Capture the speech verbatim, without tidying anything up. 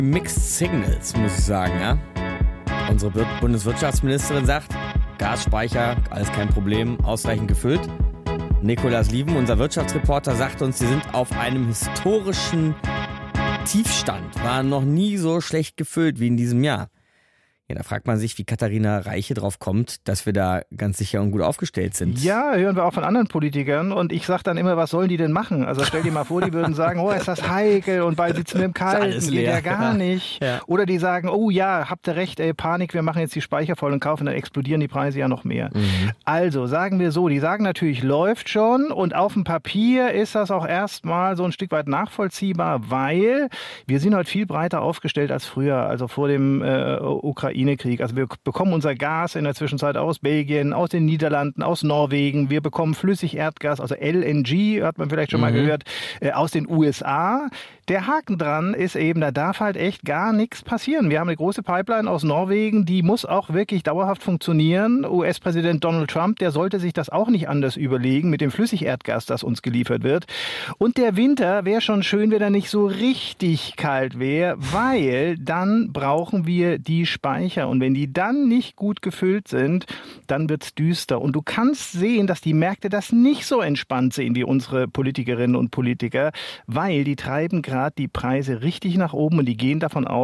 Mixed Signals, muss ich sagen, ja. Unsere Bir- Bundeswirtschaftsministerin sagt, Gasspeicher, alles kein Problem, ausreichend gefüllt. Nikolaus Lieven, unser Wirtschaftsreporter, sagt uns, sie sind auf einem historischen Tiefstand, war noch nie so schlecht gefüllt wie in diesem Jahr. Ja, da fragt man sich, wie Katharina Reiche drauf kommt, dass wir da ganz sicher und gut aufgestellt sind. Ja, hören wir auch von anderen Politikern und ich sage dann immer, was sollen die denn machen? Also stell dir mal vor, die würden sagen, oh, ist das heikel und bald sitzen wir im Kalten, geht ja gar nicht. Ja. Oder die sagen, oh ja, habt ihr recht, ey, Panik, wir machen jetzt die Speicher voll und kaufen, dann explodieren die Preise ja noch mehr. Mhm. Also sagen wir so, die sagen natürlich, läuft schon und auf dem Papier ist das auch erstmal so ein Stück weit nachvollziehbar, weil wir sind heute viel breiter aufgestellt als früher, also vor dem äh, Ukraine Krieg. Also wir bekommen unser Gas in der Zwischenzeit aus Belgien, aus den Niederlanden, aus Norwegen. Wir bekommen Flüssigerdgas, also L N G, hat man vielleicht schon mal Mhm. gehört, äh, aus den U S A. Der Haken dran ist eben, da darf halt echt gar nichts passieren. Wir haben eine große Pipeline aus Norwegen, die muss auch wirklich dauerhaft funktionieren. U S-Präsident Donald Trump, der sollte sich das auch nicht anders überlegen mit dem Flüssigerdgas, das uns geliefert wird. Und der Winter wäre schon schön, wenn er nicht so richtig kalt wäre, weil dann brauchen wir die Speicher. Und wenn die dann nicht gut gefüllt sind, dann wird's düster. Und du kannst sehen, dass die Märkte das nicht so entspannt sehen wie unsere Politikerinnen und Politiker, weil die treiben gerade die Preise richtig nach oben und die gehen davon aus,